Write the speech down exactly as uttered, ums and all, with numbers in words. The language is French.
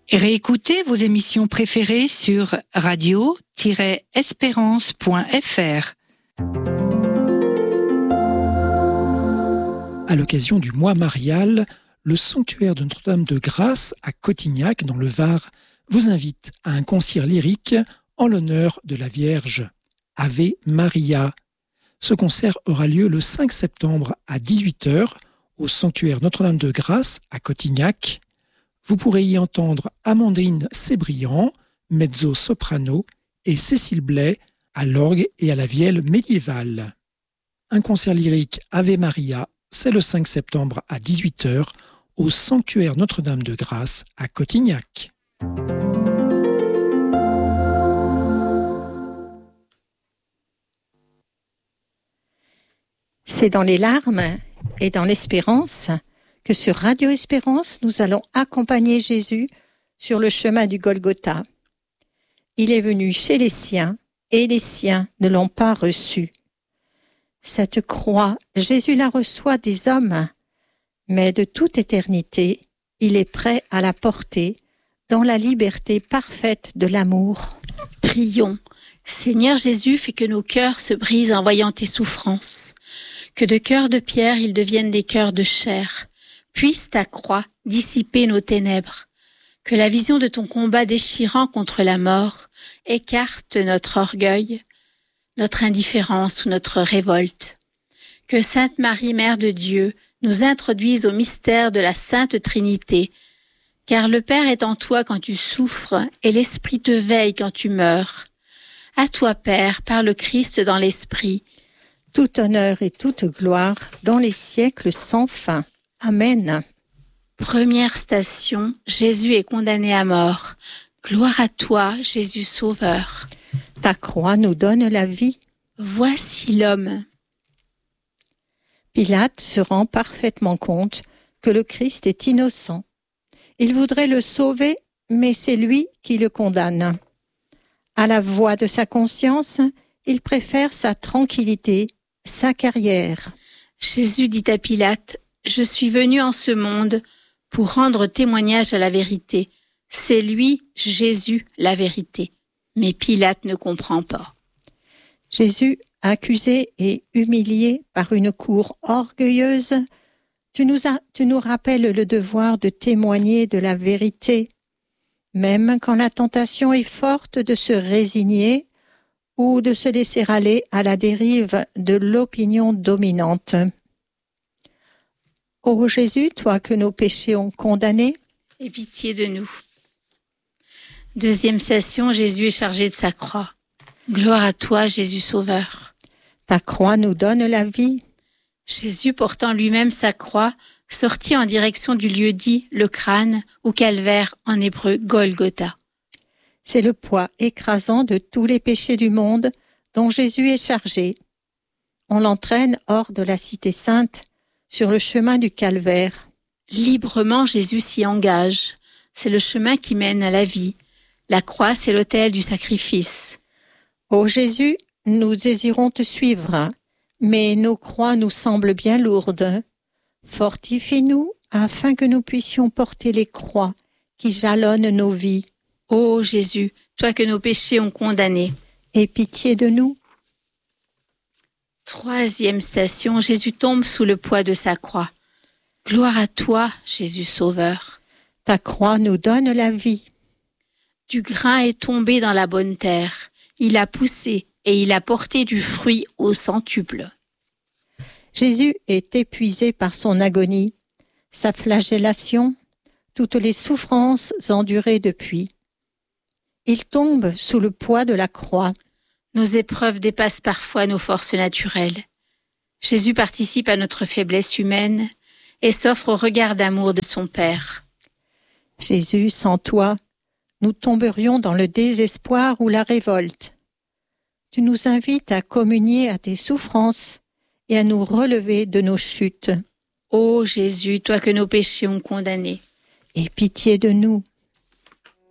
Et réécoutez vos émissions préférées sur radio tiret espérance point f r. À l'occasion du mois marial, le sanctuaire de Notre-Dame de Grâce à Cotignac, dans le Var, vous invite à un concert lyrique en l'honneur de la Vierge. Ave Maria. Ce concert aura lieu le cinq septembre à dix-huit heures au sanctuaire Notre-Dame de Grâce à Cotignac. Vous pourrez y entendre Amandine Sébriand, mezzo-soprano, et Cécile Blais à l'orgue et à la vielle médiévale. Un concert lyrique Ave Maria, c'est le cinq septembre à dix-huit heures au sanctuaire Notre-Dame de Grâce à Cotignac. C'est dans les larmes et dans l'espérance que sur Radio Espérance, nous allons accompagner Jésus sur le chemin du Golgotha. Il est venu chez les siens et les siens ne l'ont pas reçu. Cette croix, Jésus la reçoit des hommes, mais de toute éternité, il est prêt à la porter dans la liberté parfaite de l'amour. Prions. Seigneur Jésus, fais que nos cœurs se brisent en voyant tes souffrances, que de cœurs de pierre ils deviennent des cœurs de chair. Puisse ta croix dissiper nos ténèbres, que la vision de ton combat déchirant contre la mort écarte notre orgueil, notre indifférence ou notre révolte. Que Sainte Marie, Mère de Dieu, nous introduise au mystère de la Sainte Trinité, car le Père est en toi quand tu souffres et l'Esprit te veille quand tu meurs. À toi, Père, par le Christ dans l'Esprit, tout honneur et toute gloire dans les siècles sans fin. Amen. Première station, Jésus est condamné à mort. Gloire à toi, Jésus Sauveur. Ta croix nous donne la vie. Voici l'homme. Pilate se rend parfaitement compte que le Christ est innocent. Il voudrait le sauver, mais c'est lui qui le condamne. À la voix de sa conscience, il préfère sa tranquillité, sa carrière. Jésus dit à Pilate: Je suis venu en ce monde pour rendre témoignage à la vérité. C'est lui, Jésus, la vérité. Mais Pilate ne comprend pas. Jésus, accusé et humilié par une cour orgueilleuse, tu nous, as, tu nous rappelles le devoir de témoigner de la vérité, même quand la tentation est forte de se résigner ou de se laisser aller à la dérive de l'opinion dominante. Ô Jésus, toi que nos péchés ont condamné, aie pitié de nous. Deuxième station, Jésus est chargé de sa croix. Gloire à toi, Jésus Sauveur. Ta croix nous donne la vie. Jésus, portant lui-même sa croix, sortit en direction du lieu dit le crâne, ou calvaire en hébreu Golgotha. C'est le poids écrasant de tous les péchés du monde dont Jésus est chargé. On l'entraîne hors de la cité sainte, sur le chemin du calvaire. Librement, Jésus s'y engage. C'est le chemin qui mène à la vie. La croix, c'est l'autel du sacrifice. Ô Jésus, nous désirons te suivre, mais nos croix nous semblent bien lourdes. Fortifie-nous afin que nous puissions porter les croix qui jalonnent nos vies. Ô Jésus, toi que nos péchés ont condamné, aie pitié de nous. Troisième station, Jésus tombe sous le poids de sa croix. Gloire à toi, Jésus Sauveur. Ta croix nous donne la vie. Du grain est tombé dans la bonne terre. Il a poussé et il a porté du fruit au centuple. Jésus est épuisé par son agonie, sa flagellation, toutes les souffrances endurées depuis. Il tombe sous le poids de la croix. Nos épreuves dépassent parfois nos forces naturelles. Jésus participe à notre faiblesse humaine et s'offre au regard d'amour de son Père. Jésus, sans toi, nous tomberions dans le désespoir ou la révolte. Tu nous invites à communier à tes souffrances et à nous relever de nos chutes. Ô Jésus, toi que nos péchés ont condamné, aie pitié de nous.